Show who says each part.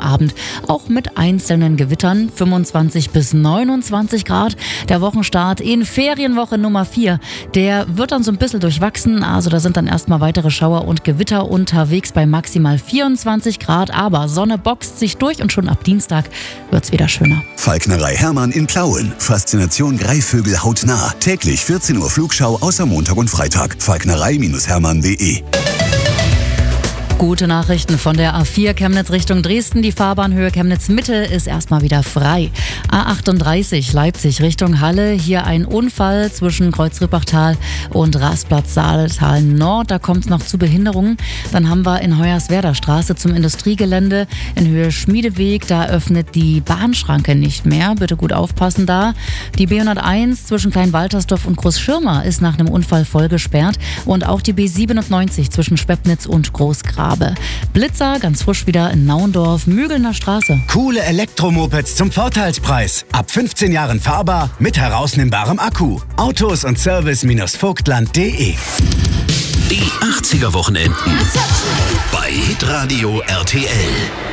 Speaker 1: Abend, auch mit einzelnen Gewittern, 25 bis 29 Grad. Der Wochenstart in Ferienwoche Nummer 4, der wird dann so ein bisschen durchwachsen. Also da sind dann erstmal weitere Schauer und Gewitter unterwegs bei maximal 24 Grad. Aber Sonne boxt sich durch und schon ab Dienstag wird's wieder schöner.
Speaker 2: Falknerei Hermann in Plauen. Faszination Greifvögel hautnah. Täglich 14 Uhr Flugschau außer Montag und Freitag. Falknerei-hermann.de.
Speaker 1: Gute Nachrichten von der A4 Chemnitz Richtung Dresden. Die Fahrbahnhöhe Chemnitz-Mitte ist erstmal wieder frei. A38 Leipzig Richtung Halle. Hier ein Unfall zwischen Kreuz-Rippachtal und Rasplatz-Saaletal Nord. Da kommt es noch zu Behinderungen. Dann haben wir in Hoyerswerda Straße zum Industriegelände in Höhe Schmiedeweg. Da öffnet die Bahnschranke nicht mehr. Bitte gut aufpassen da. Die B101 zwischen Kleinwaltersdorf und Großschirma ist nach einem Unfall voll gesperrt. Und auch die B97 zwischen Schwebnitz und Großgrabe. Blitzer, ganz frisch wieder in Naundorf, Mügelner Straße.
Speaker 3: Coole Elektromopeds zum Vorteilspreis. Ab 15 Jahren fahrbar, mit herausnimmbarem Akku. Autos und Service-vogtland.de.
Speaker 4: Die 80er Wochenenden bei Hitradio RTL.